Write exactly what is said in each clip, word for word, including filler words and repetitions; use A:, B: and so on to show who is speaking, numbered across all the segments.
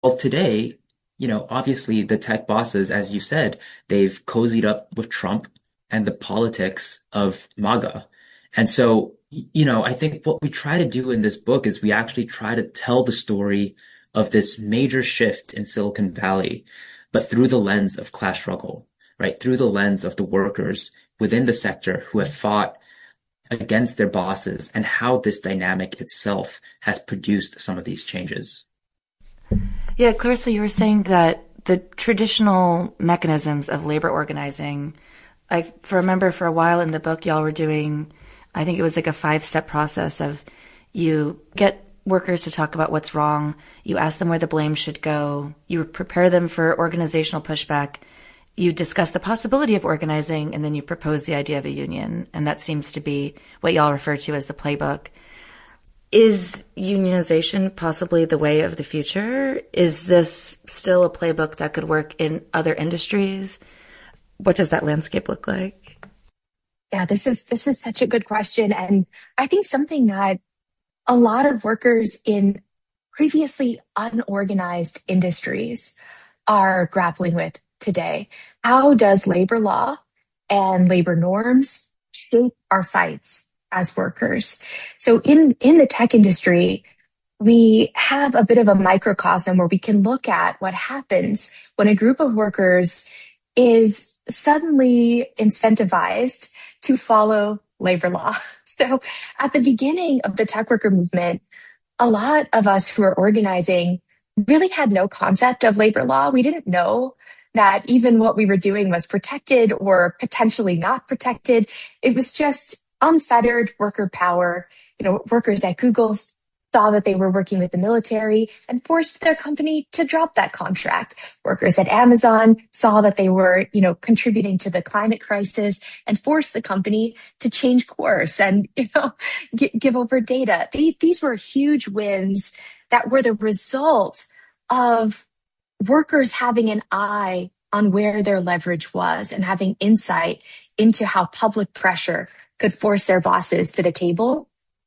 A: Well, today, you know, obviously the tech bosses, as you said, they've cozied up with Trump and the politics of MAGA. And so, y- you know, I think what we try to do in this book is we actually try to tell the story of this major shift in Silicon Valley, but through the lens of class struggle, right? Through the lens of the workers within the sector who have fought against their bosses and how this dynamic itself has produced some of these changes.
B: Yeah, Clarissa, you were saying that the traditional mechanisms of labor organizing, I for remember for a while in the book, y'all were doing, I think it was like a five step process of you get workers to talk about what's wrong, you ask them where the blame should go, you prepare them for organizational pushback, you discuss the possibility of organizing, and then you propose the idea of a union. And that seems to be what y'all refer to as the playbook. Is unionization possibly the way of the future? Is this still a playbook that could work in other industries? What does that landscape look like?
C: Yeah, this is this is such a good question. And I think something that a lot of workers in previously unorganized industries are grappling with today. How does labor law and labor norms shape our fights as workers? So in, in the tech industry, we have a bit of a microcosm where we can look at what happens when a group of workers is suddenly incentivized to follow labor law. So at the beginning of the tech worker movement, a lot of us who are organizing really had no concept of labor law. We didn't know that even what we were doing was protected or potentially not protected. It was just unfettered worker power. You know, workers at Google saw that they were working with the military and forced their company to drop that contract. Workers at Amazon saw that they were, you know, contributing to the climate crisis and forced the company to change course and, you know, g- give over data. They, these were huge wins that were the result of workers having an eye on where their leverage was and having insight into how public pressure could force their bosses to the table.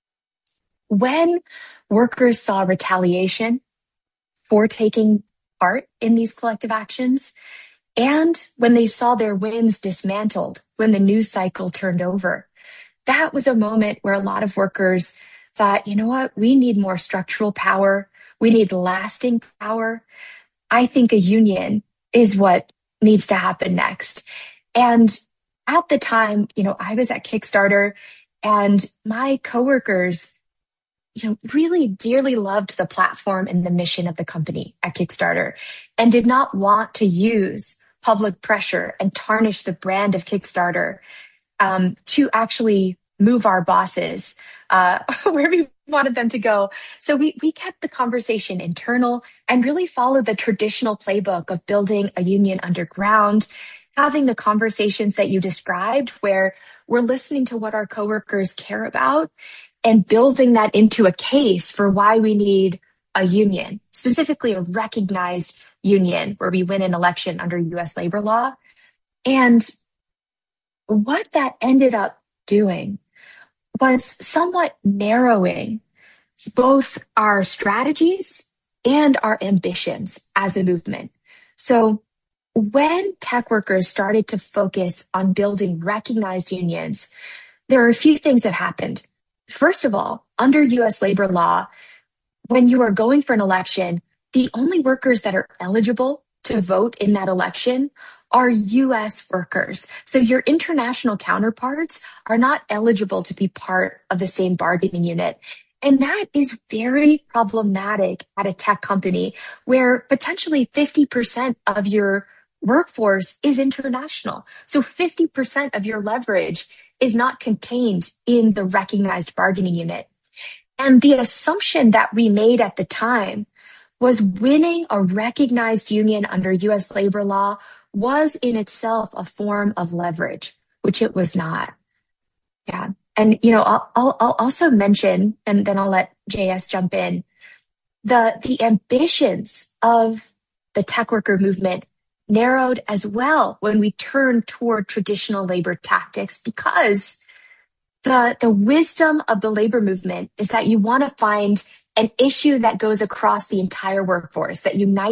C: When workers saw retaliation for taking part in these collective actions, and when they saw their wins dismantled, when the news cycle turned over, that was a moment where a lot of workers thought, you know what, we need more structural power. We need lasting power. I think a union is what needs to happen next. And at the time, you know, I was at Kickstarter and my coworkers, you know, really dearly loved the platform and the mission of the company at Kickstarter and did not want to use public pressure and tarnish the brand of Kickstarter um, to actually move our bosses uh, where we wanted them to go. So we, we kept the conversation internal and really followed the traditional playbook of building a union underground, having the conversations that you described where we're listening to what our coworkers care about and building that into a case for why we need a union, specifically a recognized union where we win an election under U S labor law. And what that ended up doing was somewhat narrowing both our strategies and our ambitions as a movement. So when tech workers started to focus on building recognized unions, there are a few things that happened. First of all, under U S labor law, when you are going for an election, the only workers that are eligible to vote in that election are U S workers. So your international counterparts are not eligible to be part of the same bargaining unit. And that is very problematic at a tech company where potentially fifty percent of your workforce is international. So fifty percent of your leverage is not contained in the recognized bargaining unit. And the assumption that we made at the time was winning a recognized union under U S labor law was in itself a form of leverage, which it was not. Yeah. And, you know, I'll, I'll, I'll also mention, and then I'll let J S jump in, the, the ambitions of the tech worker movement narrowed as well when we turned toward traditional labor tactics because the, the wisdom of the labor movement is that you want to find an issue that goes across the entire workforce, that unites